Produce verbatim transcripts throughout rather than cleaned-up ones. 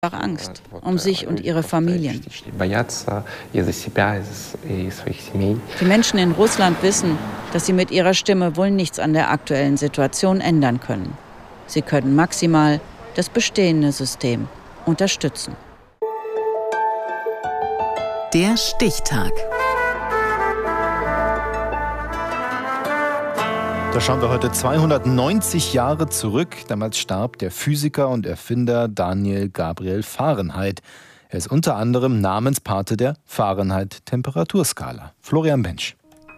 Angst um sich und ihre Familien. Die Menschen in Russland wissen, dass sie mit ihrer Stimme wohl nichts an der aktuellen Situation ändern können. Sie können maximal das bestehende System unterstützen. Der Stichtag. Da schauen wir heute zweihundertneunzig Jahre zurück. Damals starb der Physiker und Erfinder Daniel Gabriel Fahrenheit. Er ist unter anderem Namenspate der Fahrenheit-Temperaturskala. Florian Bensch.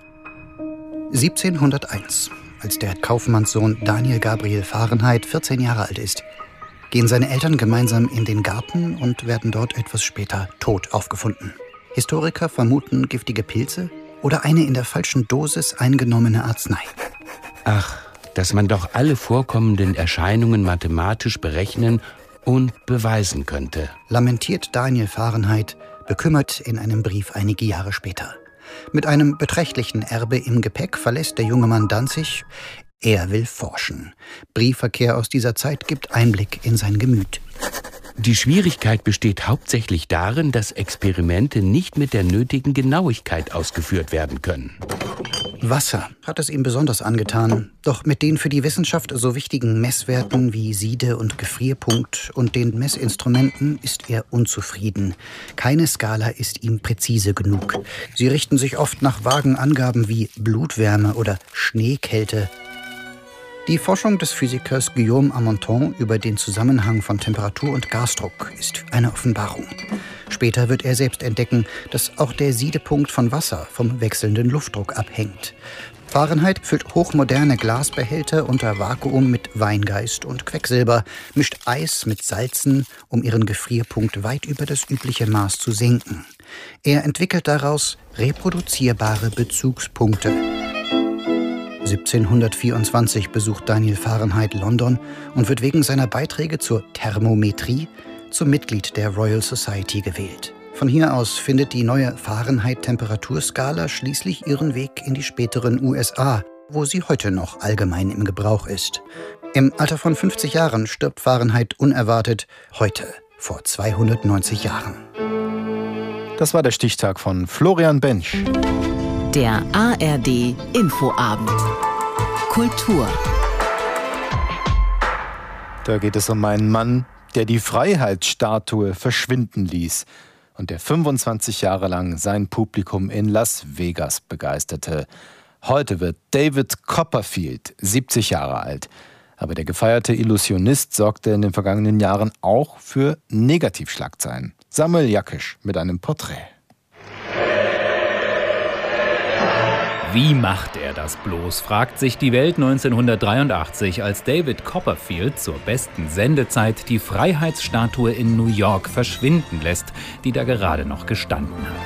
siebzehnhunderteins, als der Kaufmannssohn Daniel Gabriel Fahrenheit vierzehn Jahre alt ist, gehen seine Eltern gemeinsam in den Garten und werden dort etwas später tot aufgefunden. Historiker vermuten giftige Pilze oder eine in der falschen Dosis eingenommene Arznei. Ach, dass man doch alle vorkommenden Erscheinungen mathematisch berechnen und beweisen könnte. Lamentiert Daniel Fahrenheit, bekümmert in einem Brief einige Jahre später. Mit einem beträchtlichen Erbe im Gepäck verlässt der junge Mann Danzig. Er will forschen. Briefverkehr aus dieser Zeit gibt Einblick in sein Gemüt. Die Schwierigkeit besteht hauptsächlich darin, dass Experimente nicht mit der nötigen Genauigkeit ausgeführt werden können. Wasser hat es ihm besonders angetan. Doch mit den für die Wissenschaft so wichtigen Messwerten wie Siede- und Gefrierpunkt und den Messinstrumenten ist er unzufrieden. Keine Skala ist ihm präzise genug. Sie richten sich oft nach vagen Angaben wie Blutwärme oder Schneekälte. Die Forschung des Physikers Guillaume Amonton über den Zusammenhang von Temperatur und Gasdruck ist eine Offenbarung. Später wird er selbst entdecken, dass auch der Siedepunkt von Wasser vom wechselnden Luftdruck abhängt. Fahrenheit füllt hochmoderne Glasbehälter unter Vakuum mit Weingeist und Quecksilber, mischt Eis mit Salzen, um ihren Gefrierpunkt weit über das übliche Maß zu senken. Er entwickelt daraus reproduzierbare Bezugspunkte. siebzehnhundertvierundzwanzig besucht Daniel Fahrenheit London und wird wegen seiner Beiträge zur Thermometrie zum Mitglied der Royal Society gewählt. Von hier aus findet die neue Fahrenheit-Temperaturskala schließlich ihren Weg in die späteren U S A, wo sie heute noch allgemein im Gebrauch ist. Im Alter von fünfzig Jahren stirbt Fahrenheit unerwartet, heute vor zweihundertneunzig Jahren. Das war der Stichtag von Florian Bensch. Der A R D Infoabend. Kultur. Da geht es um einen Mann, der die Freiheitsstatue verschwinden ließ und der fünfundzwanzig Jahre lang sein Publikum in Las Vegas begeisterte. Heute wird David Copperfield siebzig Jahre alt. Aber der gefeierte Illusionist sorgte in den vergangenen Jahren auch für Negativschlagzeilen. Samuel Jakisch mit einem Porträt. Wie macht er das bloß, fragt sich die Welt neunzehnhundertdreiundachtzig, als David Copperfield zur besten Sendezeit die Freiheitsstatue in New York verschwinden lässt, die da gerade noch gestanden hat.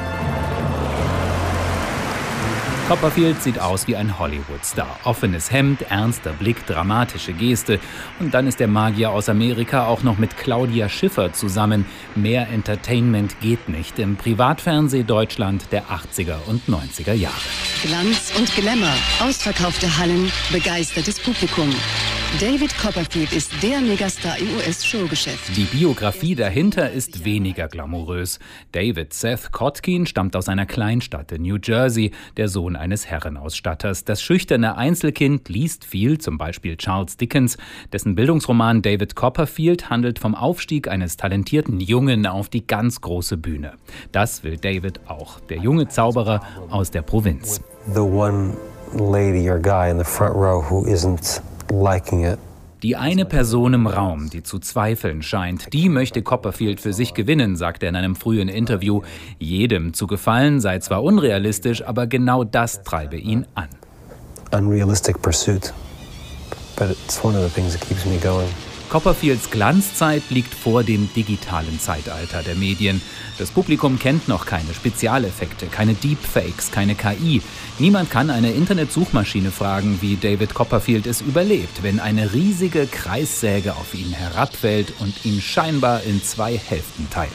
Copperfield sieht aus wie ein Hollywood-Star. Offenes Hemd, ernster Blick, dramatische Geste. Und dann ist der Magier aus Amerika auch noch mit Claudia Schiffer zusammen. Mehr Entertainment geht nicht im Privatfernseh Deutschland der achtziger und neunziger Jahre. Glanz und Glamour, ausverkaufte Hallen, begeistertes Publikum. David Copperfield ist der Megastar im U S-Showgeschäft. Die Biografie dahinter ist weniger glamourös. David Seth Kotkin stammt aus einer Kleinstadt in New Jersey, der Sohn eines Herrenausstatters. Das schüchterne Einzelkind liest viel, zum Beispiel Charles Dickens. Dessen Bildungsroman David Copperfield handelt vom Aufstieg eines talentierten Jungen auf die ganz große Bühne. Das will David auch, der junge Zauberer aus der Provinz. The one lady or guy in the front row who isn't liking it. Die eine Person im Raum, die zu zweifeln scheint, die möchte Copperfield für sich gewinnen, sagt er in einem frühen Interview. Jedem zu gefallen sei zwar unrealistisch, aber genau das treibe ihn an. Unrealistic pursuit, but it's one of the things that keeps me going. Copperfields Glanzzeit liegt vor dem digitalen Zeitalter der Medien. Das Publikum kennt noch keine Spezialeffekte, keine Deepfakes, keine K I. Niemand kann eine Internetsuchmaschine fragen, wie David Copperfield es überlebt, wenn eine riesige Kreissäge auf ihn herabfällt und ihn scheinbar in zwei Hälften teilt.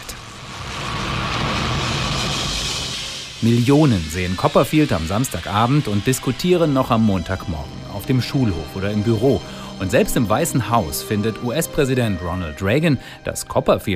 Millionen sehen Copperfield am Samstagabend und diskutieren noch am Montagmorgen auf dem Schulhof oder im Büro. Und selbst im Weißen Haus findet U S-Präsident Ronald Reagan, dass Copperfield